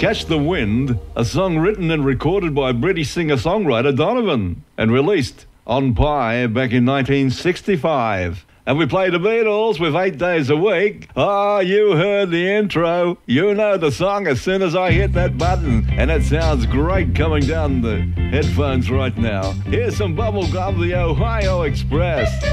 Catch the Wind, a song written and recorded by British singer-songwriter Donovan and released on Pie back in 1965. And we played the Beatles with 8 Days a Week. Oh, you heard the intro. You know the song as soon as I hit that button. And it sounds great coming down the headphones right now. Here's some Bubblegum, the Ohio Express.